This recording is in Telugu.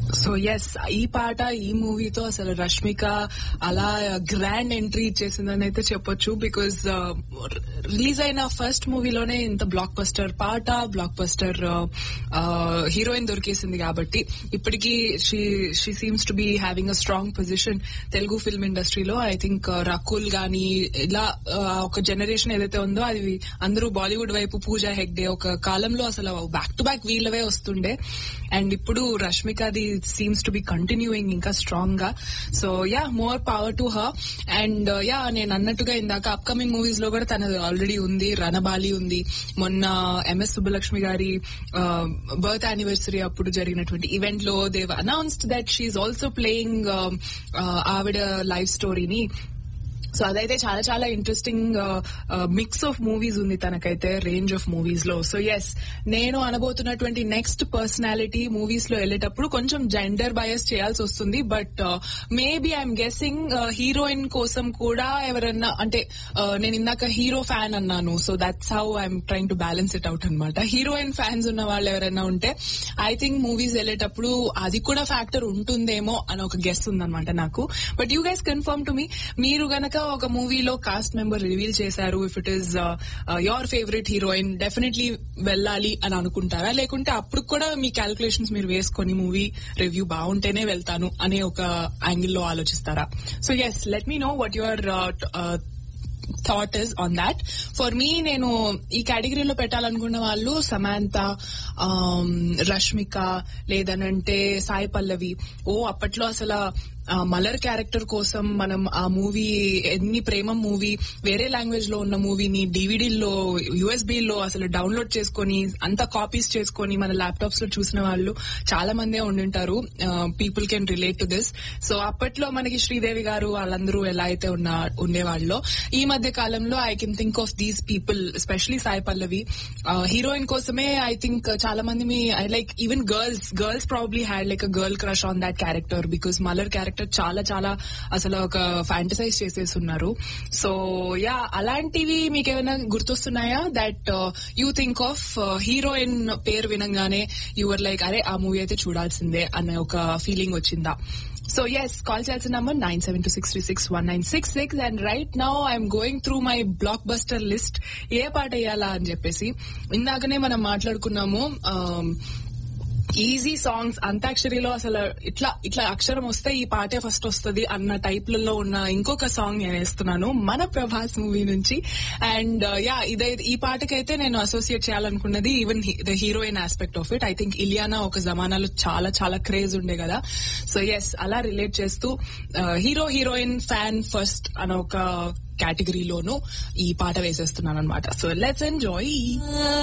సో ఎస్, ఈ పాట ఈ మూవీతో అసలు రష్మిక అలా గ్రాండ్ ఎంట్రీ ఇచ్చేసిందని అయితే చెప్పొచ్చు. బికాజ్ రిలీజ్ అయిన ఫస్ట్ మూవీలోనే ఇంత బ్లాక్ బస్టర్ పాట, బ్లాక్ బస్టర్ హీరోయిన్ దొరికేసింది కాబట్టి ఇప్పటికీ she seems to be having a strong position Telugu film ఇండస్ట్రీలో. ఐ థింక్ రకుల్ గానీ ఇలా ఒక జనరేషన్ ఏదైతే ఉందో అది అందరూ బాలీవుడ్ వైపు, పూజా హెగ్డే ఒక కాలంలో అసలు బ్యాక్ టు బ్యాక్ వీళ్ళవే వస్తుండే. అండ్ ఇప్పుడు రష్మికది seems to be continuing ఇంకా స్ట్రాంగ్ గా. So yeah, more power to her. And yeah, నేను అన్నట్టుగా ఇందాక అప్కమింగ్ మూవీస్ లో కూడా తనది ఆల్రెడీ ఉంది. రణబాలి ఉంది. మొన్న ఎంఎస్ సుబ్బలక్ష్మి గారి బర్త్ యానివర్సరీ అప్పుడు జరిగినటువంటి ఈవెంట్ లో they announced that she also playing ఆవిడ లైఫ్ స్టోరీని. సో అదైతే చాలా చాలా ఇంట్రెస్టింగ్ మిక్స్ ఆఫ్ మూవీస్ ఉంది తనకైతే, రేంజ్ ఆఫ్ మూవీస్ లో. సో ఎస్, నేను అనబోతున్నటువంటి నెక్స్ట్ పర్సనాలిటీ మూవీస్ లో వెళ్ళేటప్పుడు కొంచెం జెండర్ బయస్ చేయాల్సి వస్తుంది. But maybe I'm guessing heroine కోసం కూడా ఎవరన్నా, అంటే నేను ఇందాక హీరో ఫ్యాన్ అన్నాను, so that's how I'm trying to balance it out అనమాట. హీరోయిన్ ఫ్యాన్స్ ఉన్న వాళ్ళు ఎవరైనా ఉంటే ఐ థింక్ మూవీస్ వెళ్ళేటప్పుడు అది కూడా ఫ్యాక్టర్ ఉంటుందేమో అని ఒక గెస్ ఉందన్నమాట నాకు. But you guys confirm to me, మీరు గనక ఒక మూవీలో కాస్ట్ మెంబర్ రివీల్ చేశారు, if it is your favourite heroine, definitely వెళ్ళాలి అని అనుకుంటారా? లేకుంటే అప్పుడు కూడా మీ క్యాల్కులేషన్స్ మీరు వేసుకొని మూవీ రివ్యూ బాగుంటేనే వెళ్తాను అనే ఒక యాంగిల్లో ఆలోచిస్తారా? So yes, let me know what your thought is on that. For me, నేను ఈ కేటగిరీలో పెట్టాలనుకున్న వాళ్ళు సమాంత, రష్మిక, లేదనంటే సాయి పల్లవి. అప్పట్లో అసలు మలర్ క్యారెక్టర్ కోసం మనం ఆ మూవీ, ఎన్ని ప్రేమ మూవీ, వేరే లాంగ్వేజ్ లో ఉన్న మూవీని డివిడీల్లో, యూఎస్బీలో అసలు డౌన్లోడ్ చేసుకుని అంత కాపీస్ చేసుకుని మన ల్యాప్టాప్స్ లో చూసిన వాళ్ళు చాలా మందే ఉండింటారు. People can relate to this. So అప్పట్లో మనకి శ్రీదేవి గారు వాళ్ళందరూ ఎలా అయితే ఉండేవాళ్ళో, ఈ మధ్య కాలంలో I can think of these people, especially Sai Pallavi. Heroine కోసమే ఐ థింక్ చాలా మంది like even girls probably had like a girl crush on that character, because Malar character చాలా చాలా అసలు ఒక ఫ్యాంటసైజ్ చేసేస్తున్నారు. సో యా, అలాంటివి మీకు ఏమైనా గుర్తొస్తున్నాయా? That you think of heroine పేరు వినంగానే యువర్ లైక్, అరే ఆ మూవీ అయితే చూడాల్సిందే అనే ఒక ఫీలింగ్ వచ్చిందా? సో ఎస్, కాల్ చేయాల్సిన number 9726361966. And right now I'm going through my block buster list. ఏ పాట వేయాలా అని చెప్పేసి ఇందాకనే మనం మాట్లాడుకున్నాము. ఈజీ సాంగ్స్, అంతాక్షరిలో అసలు ఇట్లా అక్షరం వస్తే ఈ పాటే ఫస్ట్ వస్తుంది అన్న టైప్లలో ఉన్న ఇంకొక సాంగ్ నేను వేస్తున్నాను మన ప్రభాస్ మూవీ నుంచి. అండ్ యా, ఈ పాటకైతే నేను associate చేయాలనుకున్నది even the heroine aspect of it. I think Ileana ఒక జమానాలో చాలా చాలా క్రేజ్ ఉండే కదా. సో ఎస్, అలా రిలేట్ చేస్తూ హీరోయిన్ ఫ్యాన్ ఫస్ట్ అన్న ఒక కేటగిరీలోనూ ఈ పాట వేసేస్తున్నాను అనమాట. So let's enjoy.